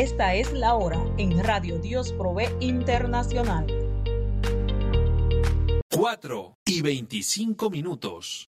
Esta es la hora en Radio Dios Provee Internacional. 4:25.